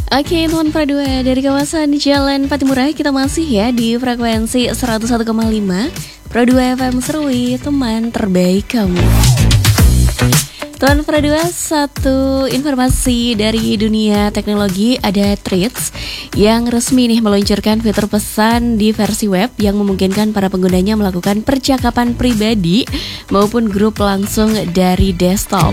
Oke, teman Pro 2 dari kawasan Jalan Patimura, kita masih ya di frekuensi 101,5 Pro 2 FM Serui, teman terbaik kamu. Teman Pro 2, satu informasi dari dunia teknologi, ada Threads yang resmi nih meluncurkan fitur pesan di versi web yang memungkinkan para penggunanya melakukan percakapan pribadi maupun grup langsung dari desktop.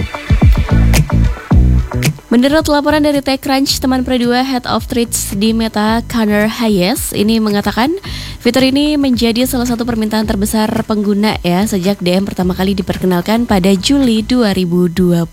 Menurut laporan dari TechCrunch, teman Pro 2 Head of Threads di Meta, Connor Hayes, ini mengatakan fitur ini menjadi salah satu permintaan terbesar pengguna ya sejak DM pertama kali diperkenalkan pada Juli 2025.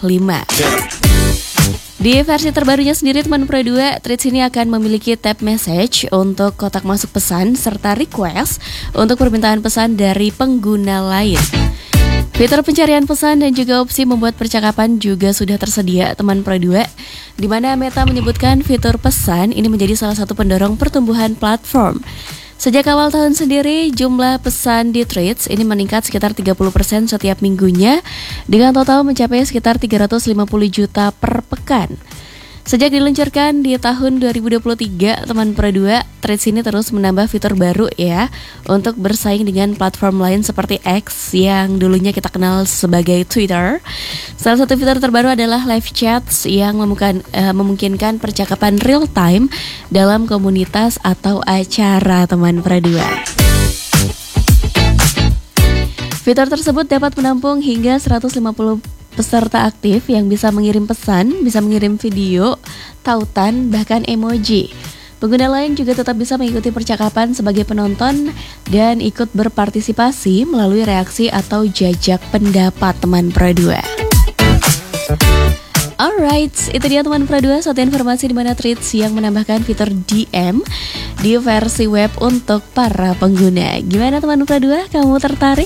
Di versi terbarunya sendiri, teman Pro 2, Threads ini akan memiliki tab message untuk kotak masuk pesan serta request untuk permintaan pesan dari pengguna lain. Fitur pencarian pesan dan juga opsi membuat percakapan juga sudah tersedia, teman Pro 2, di mana Meta menyebutkan fitur pesan ini menjadi salah satu pendorong pertumbuhan platform. Sejak awal tahun sendiri, jumlah pesan di Threads ini meningkat sekitar 30% setiap minggunya, dengan total mencapai sekitar 350 juta per pekan. Sejak diluncurkan di tahun 2023, teman Pro 2, Threads ini terus menambah fitur baru ya untuk bersaing dengan platform lain seperti X yang dulunya kita kenal sebagai Twitter. Salah satu fitur terbaru adalah live chats yang memungkinkan percakapan real time dalam komunitas atau acara, teman Pro 2. Fitur tersebut dapat menampung hingga 150 peserta aktif yang bisa mengirim pesan, bisa mengirim video, tautan, bahkan emoji. Pengguna lain juga tetap bisa mengikuti percakapan sebagai penonton dan ikut berpartisipasi melalui reaksi atau jajak pendapat, teman Pro 2. Alright, itu dia teman Pro 2, suatu informasi di mana Threads yang menambahkan fitur DM di versi web untuk para pengguna. Gimana teman Pro 2, kamu tertarik?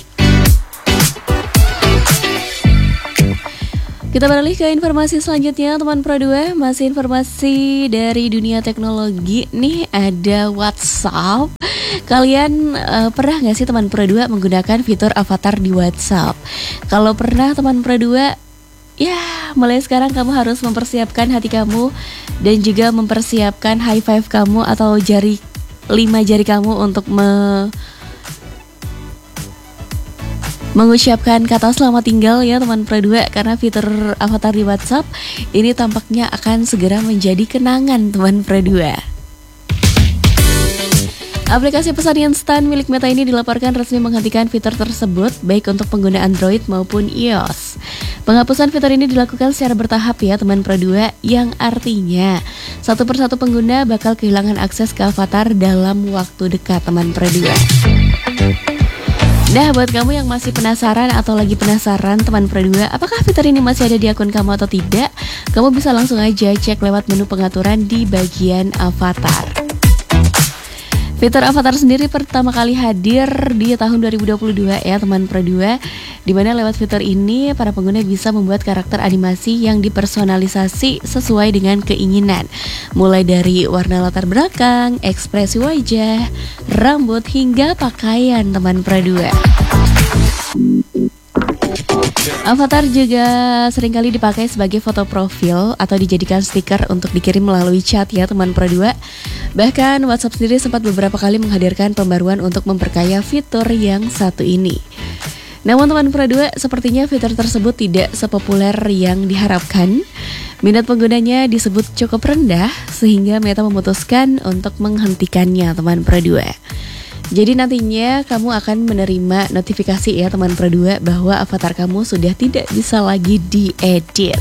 Kita beralih ke informasi selanjutnya, teman Pro 2. Masih informasi dari dunia teknologi nih, ada WhatsApp. Kalian pernah gak sih teman Pro 2 menggunakan fitur avatar di WhatsApp? Kalau pernah teman Pro 2, ya mulai sekarang kamu harus mempersiapkan hati kamu dan juga mempersiapkan high five kamu atau 5 jari kamu untuk mengucapkan kata selamat tinggal ya teman Pro 2, karena fitur avatar di WhatsApp ini tampaknya akan segera menjadi kenangan, teman Pro 2. Aplikasi pesan instan milik Meta ini dilaporkan resmi menghentikan fitur tersebut baik untuk pengguna Android maupun iOS. Penghapusan fitur ini dilakukan secara bertahap ya teman Pro 2, yang artinya satu persatu pengguna bakal kehilangan akses ke avatar dalam waktu dekat, teman Pro 2. Nah, buat kamu yang masih penasaran atau lagi penasaran teman Pro 2, apakah fitur ini masih ada di akun kamu atau tidak? Kamu bisa langsung aja cek lewat menu pengaturan di bagian avatar. Fitur avatar sendiri pertama kali hadir di tahun 2022 ya teman Pro 2, di mana lewat fitur ini para pengguna bisa membuat karakter animasi yang dipersonalisasi sesuai dengan keinginan, mulai dari warna latar belakang, ekspresi wajah, rambut, hingga pakaian, teman Pro 2. Avatar juga seringkali dipakai sebagai foto profil atau dijadikan stiker untuk dikirim melalui chat ya teman Pro 2. Bahkan WhatsApp sendiri sempat beberapa kali menghadirkan pembaruan untuk memperkaya fitur yang satu ini. Namun teman Pro 2, sepertinya fitur tersebut tidak sepopuler yang diharapkan. Minat penggunanya disebut cukup rendah sehingga Meta memutuskan untuk menghentikannya, teman Pro 2. Jadi nantinya kamu akan menerima notifikasi ya teman Pro 2 bahwa avatar kamu sudah tidak bisa lagi diedit.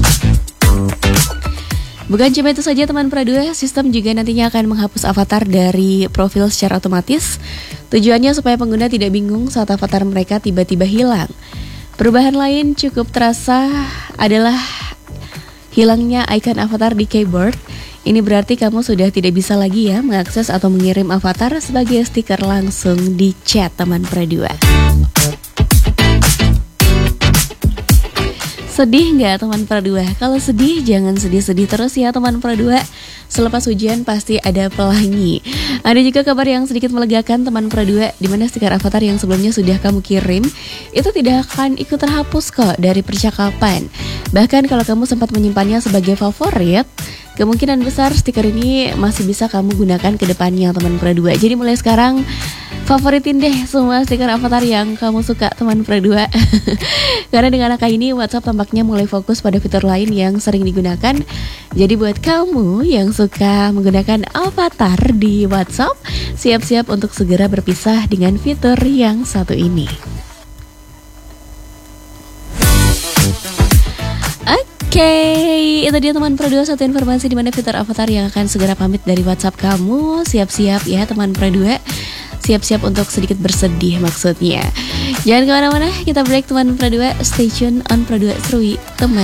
Bukan cuma itu saja teman Pro 2, sistem juga nantinya akan menghapus avatar dari profil secara otomatis. Tujuannya supaya pengguna tidak bingung saat avatar mereka tiba-tiba hilang. Perubahan lain cukup terasa adalah hilangnya icon avatar di keyboard. Ini berarti kamu sudah tidak bisa lagi ya mengakses atau mengirim avatar sebagai stiker langsung di chat, teman Pro 2. Sedih nggak teman Pro 2? Kalau sedih jangan sedih-sedih terus ya teman Pro 2. Selepas hujan pasti ada pelangi. Ada juga kabar yang sedikit melegakan teman Pro 2, di mana stiker avatar yang sebelumnya sudah kamu kirim itu tidak akan ikut terhapus kok dari percakapan. Bahkan kalau kamu sempat menyimpannya sebagai favorit, kemungkinan besar stiker ini masih bisa kamu gunakan ke depannya teman Pro 2. Jadi mulai sekarang favoritin deh semua stiker avatar yang kamu suka teman Pro 2. Karena dengan angka ini WhatsApp tampaknya mulai fokus pada fitur lain yang sering digunakan. Jadi buat kamu yang suka menggunakan avatar di WhatsApp, siap-siap untuk segera berpisah dengan fitur yang satu ini. Oke, itu dia teman Pro 2, satu informasi di mana fitur avatar yang akan segera pamit dari WhatsApp kamu. Siap-siap ya teman Pro 2. Siap-siap untuk sedikit bersedih maksudnya. Jangan kemana-mana, kita break teman Pro 2. Stay tune on Pro 2 Serui teman.